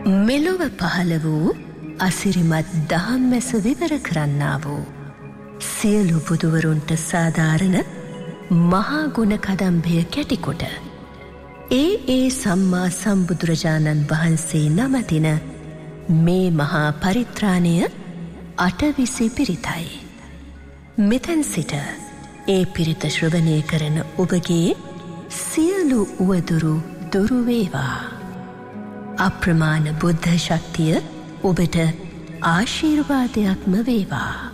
මෙලොව පහළ වූ අසිරිමත් දහම් මැස විවර කරන්නා වූ සියලු බුදුවරුන්ට සාධාරණ මහා ගුණ කදම්භය කැටිකොට ඒ සම්මා සම්බුදුරජාණන් වහන්සේ නමතින මේ මහා පරිත්‍රාණය අටවිසි පිරිතයි. මෙතැන් සිට ඒ පිරිත ශ්‍රවණය කරන ඔබගේ සියලු උවදුරු දුරු වේවා. අප්‍රමාණ බුද්ධ ශක්තිය ඔබට ආශිර්වාදයක්ම වේවා.